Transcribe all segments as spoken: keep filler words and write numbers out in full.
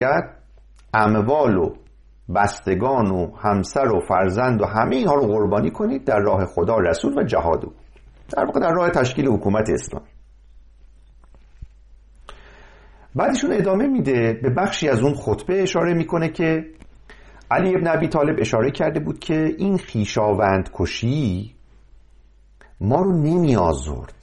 اموال و بستگان و همسر و فرزند و همه اینها رو قربانی کنید در راه خدا، رسول و جهاد او، در واقع در راه تشکیل حکومت اسلام. بعدشون ادامه میده، به بخشی از اون خطبه اشاره میکنه که علی ابن ابی طالب اشاره کرده بود که این خویشاوند کشی ما رو نمی آزرد،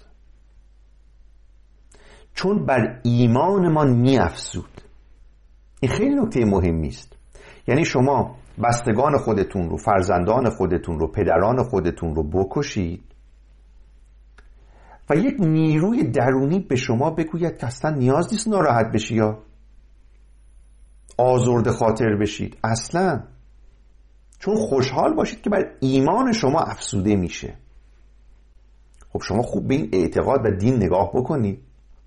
چون بر ایمان ما می افزود. این خیلی نکته مهمی است. یعنی شما بستگان خودتون رو، فرزندان خودتون رو، پدران خودتون رو بکشید و یک نیروی درونی به شما بگوید که اصلا نیاز نیست ناراحت بشی یا آزرده خاطر بشید، اصلا، چون خوشحال باشید که بر ایمان شما افزوده میشه. خب شما خوب به این اعتقاد و دین نگاه بکنید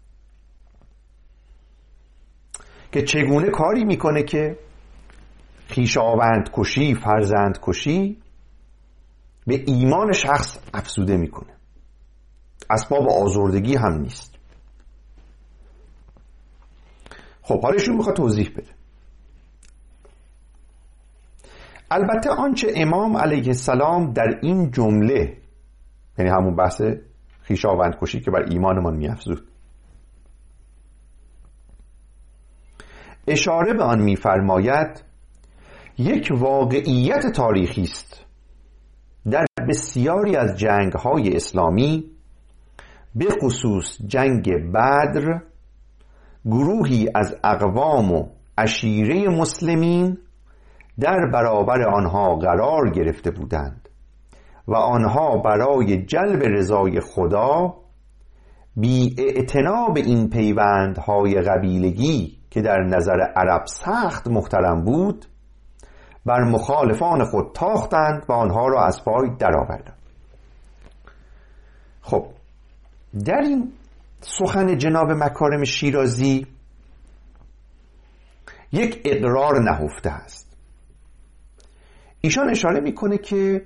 که چگونه کاری میکنه که خویشاوند کشی، فرزند کشی به ایمان شخص افزوده میکنه، اسباب آزردگی هم نیست. خب حالشون میخواد توضیح بده. البته آنچه امام علیه السلام در این جمله، یعنی همون بحث خویشاوند کشی که بر ایمانمان میافزود، اشاره به آن میفرماید، یک واقعیت تاریخی است. در بسیاری از جنگ‌های اسلامی، به خصوص جنگ بدر، گروهی از اقوام و عشیره مسلمین در برابر آنها قرار گرفته بودند و آنها برای جلب رضای خدا بی اعتنا به این پیوندهای قبیلگی که در نظر عرب سخت محترم بود، بر مخالفان خود تاختند و آنها را از پای درآوردند. خب در این سخن جناب مکارم شیرازی یک اقرار نهفته است. ایشان اشاره میکنه که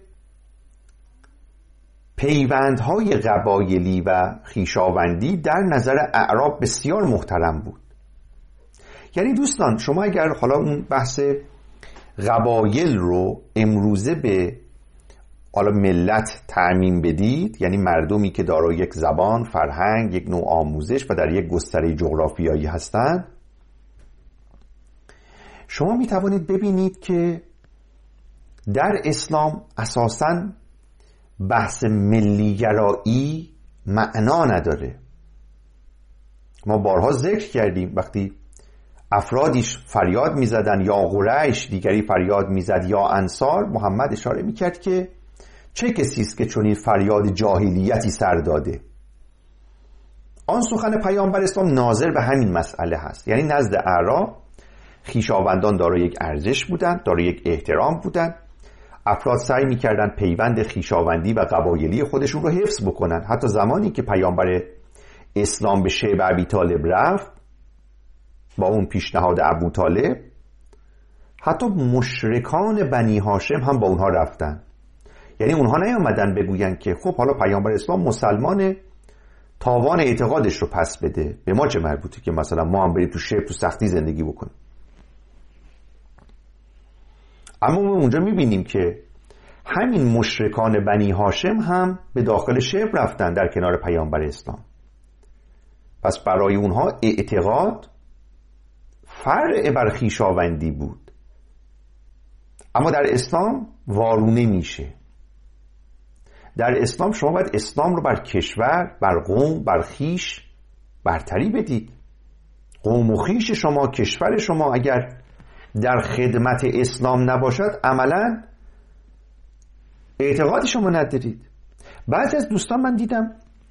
پیوندهای قبایلی و خویشاوندی در نظر اعراب بسیار محترم بود. یعنی دوستان شما اگر حالا اون بحث قبایل رو امروزه به حالا ملت تعمیم بدید، یعنی مردمی که دارای یک زبان، فرهنگ، یک نوع آموزش و در یک گستره جغرافیایی هستند، شما می توانید ببینید که در اسلام اساساً بحث ملیگرایی معنا نداره. ما بارها ذکر کردیم وقتی افرادیش فریاد می زدن یا قریش، دیگری فریاد می زد یا انصار، محمد اشاره می کرد که چه کسی است که چنین فریاد جاهلیتی سر داده. آن سخن پیامبر اسلام ناظر به همین مسئله هست. یعنی نزد اعراب خویشاوندان دارای یک ارزش بودند، دارای یک احترام بودند. افراد سعی می‌کردند پیوند خویشاوندی و قبایلی خودشون رو حفظ بکنن. حتی زمانی که پیامبر اسلام به شیب ابی طالب رفت با اون پیشنهاد ابو طالب، حتی مشرکان بنی هاشم هم با اونها رفتن. یعنی اونها نیامدن بگوین که خب حالا پیامبر اسلام مسلمانه، تاوان اعتقادش رو پس بده، به ما چه مربوطه که مثلا ما هم بریم تو شیب تو سختی زندگی بکنیم. اما ما اونجا میبینیم که همین مشرکان بنی هاشم هم به داخل شیب رفتن در کنار پیامبر اسلام. پس برای اونها اعتقاد فرع بر خویشاوندی بود. اما در اسلام وارونه میشه. در اسلام شما باید اسلام رو بر کشور، بر قوم، بر خویش برتری بدید. قوم و خویش شما، کشور شما اگر در خدمت اسلام نباشد، عملا اعتقاد شما ندارید. بعضی از دوستان من دیدم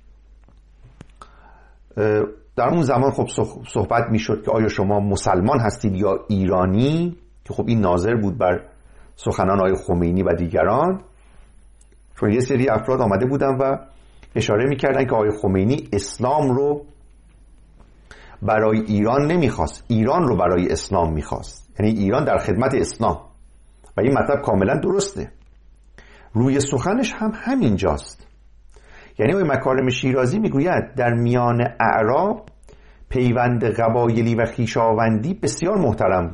در اون زمان خب صحبت میشد که آیا شما مسلمان هستید یا ایرانی، که خب این ناظر بود بر سخنان آقای خمینی و دیگران، چون یه سری افراد آمده بودن و اشاره میکردن که آقای خمینی اسلام رو برای ایران نمیخواست، ایران رو برای اسلام میخواست، یعنی ایران در خدمت اسلام. و این مطلب کاملا درسته. روی سخنش هم همین جاست. یعنی آقای مکارم شیرازی میگوید در میان اعراب پیوند قبایلی و خویشاوندی بسیار محترم